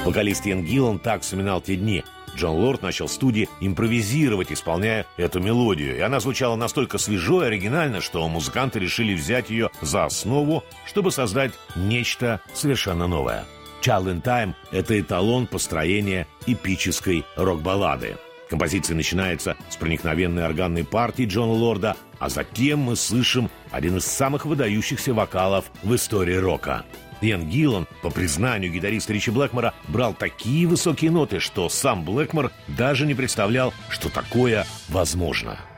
Вокалист Иэн Гиллан так вспоминал те дни. Джон Лорд начал в студии импровизировать, исполняя эту мелодию. И она звучала настолько свежо и оригинально, что музыканты решили взять ее за основу, чтобы создать нечто совершенно новое. «Child in Time» — это эталон построения эпической рок-баллады. Композиция начинается с проникновенной органной партии Джона Лорда, а затем мы слышим один из самых выдающихся вокалов в истории рока. Иэн Гиллан, по признанию гитариста Ричи Блэкмора, брал такие высокие ноты, что сам Блэкмор даже не представлял, что такое возможно.